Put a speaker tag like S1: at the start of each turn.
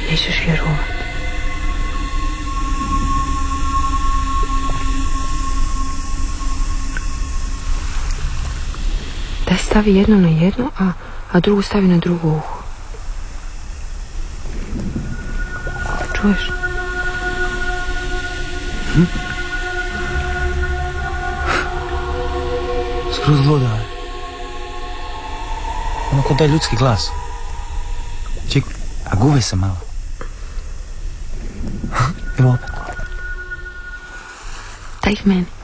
S1: Nećeš vjerovat. Daj stavi jedno na jedno, a drugu stavi na drugo uho. Čuješ?
S2: Skroz luda je. Ono ko taj ljudski glas. Ček, a gubi se malo. Evo opet.
S1: Daj ih meni.